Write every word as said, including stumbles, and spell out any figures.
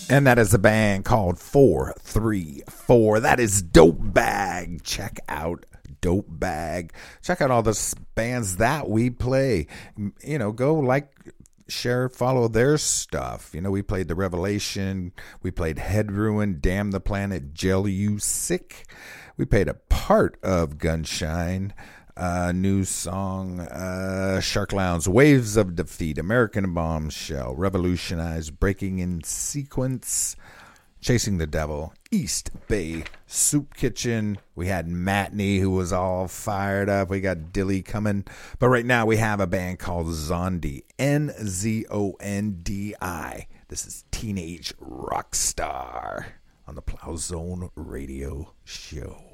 And that is a band called four three four. That is Dope Bag. Check out Dope Bag. Check out all the bands that we play. You know, go like, share, follow their stuff. You know, we played The Revelation. We played Head Ruin, Damn the Planet, Jail You Sick. We played a part of Gunshine. Uh, new song, uh, Shark Lounge, Waves of Defeat, American Bombshell, Revolutionize, Breaking in Sequence, Chasing the Devil, East Bay Soup Kitchen. We had Matney, who was all fired up. We got Dilly coming. But right now we have a band called Zondi, N Z O N D I. This is Teenage Rockstar on the Plow Zone Radio Show.